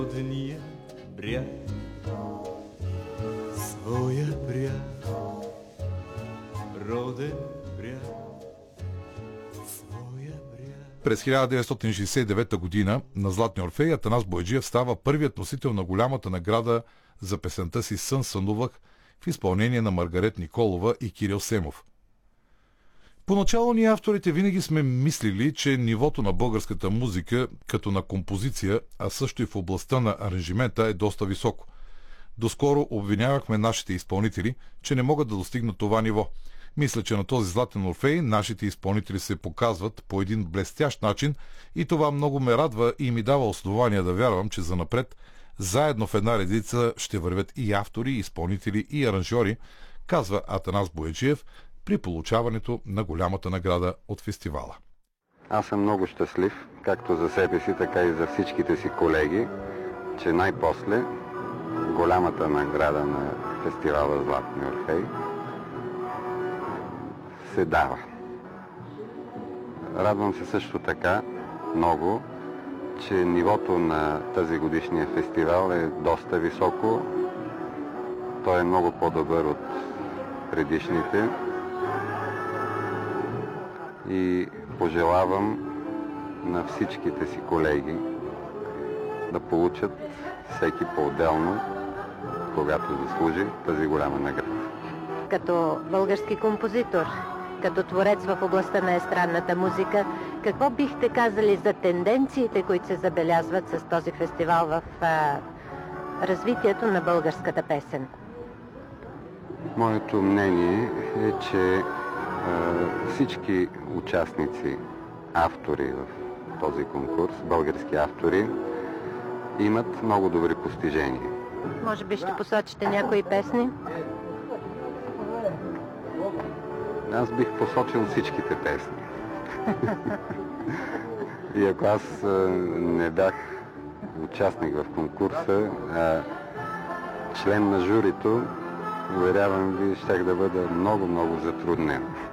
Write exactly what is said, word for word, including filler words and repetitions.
Родния бряг, своя бряг, роден бряг, своя бряг. През хиляда деветстотин шейсет и девета година на Златния Орфей Атанас Бояджиев става първият носител на голямата награда за песента си "Сън сънувах" в изпълнение на Маргарет Николова и Кирил Семов. Поначало ние авторите винаги сме мислили, че нивото на българската музика, като на композиция, а също и в областта на аранжимента, е доста високо. Доскоро обвинявахме нашите изпълнители, че не могат да достигнат това ниво. Мисля, че на този Златен Орфей нашите изпълнители се показват по един блестящ начин и това много ме радва и ми дава основания да вярвам, че занапред заедно в една редица ще вървят и автори, и изпълнители, и аранжьори, казва Атанас Бояджиев при получаването на голямата награда от фестивала. Аз съм много щастлив, както за себе си, така и за всичките си колеги, че най-после голямата награда на фестивала Златния Орфей се дава. Радвам се също така много, че нивото на тази годишния фестивал е доста високо. Той е много по-добър от предишните и пожелавам на всичките си колеги да получат всеки по-отделно, когато заслужи тази голяма награда. Като български композитор, като творец в областта на естрадната музика, какво бихте казали за тенденциите, които се забелязват с този фестивал в а, развитието на българската песен? Моето мнение е, че а, всички участници, автори в този конкурс, български автори, имат много добри постижения. Може би ще посочите някои песни? Аз бих посочил всичките песни. И ако аз а, не бях участник в конкурса, а член на журито, уверявам ви, щях да бъда много-много затруднен.